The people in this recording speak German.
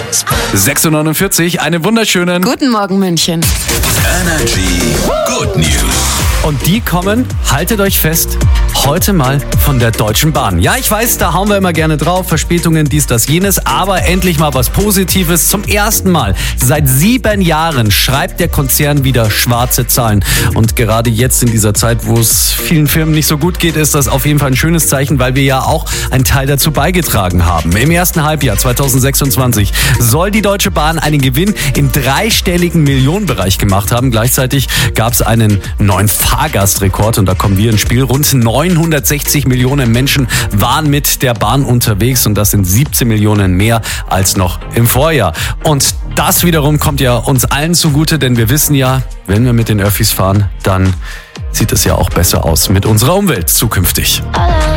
6:49 Uhr, einen wunderschönen Guten Morgen, München. Energy Good News. Und die kommen, haltet euch fest, heute mal von der Deutschen Bahn. Ja, ich weiß, da hauen wir immer gerne drauf, Verspätungen, dies, das, jenes, aber endlich mal was Positives. Zum ersten Mal seit 7 Jahren schreibt der Konzern wieder schwarze Zahlen. Und gerade jetzt in dieser Zeit, wo es vielen Firmen nicht so gut geht, ist das auf jeden Fall ein schönes Zeichen, weil wir ja auch einen Teil dazu beigetragen haben. Im ersten Halbjahr 2026 soll die Deutsche Bahn einen Gewinn im dreistelligen Millionenbereich gemacht haben. Gleichzeitig gab es einen neuen Fahrgastrekord und da kommen wir ins Spiel. Rund 960 Millionen Menschen waren mit der Bahn unterwegs und das sind 17 Millionen mehr als noch im Vorjahr. Und das wiederum kommt ja uns allen zugute, denn wir wissen ja, wenn wir mit den Öffis fahren, dann sieht es ja auch besser aus mit unserer Umwelt zukünftig.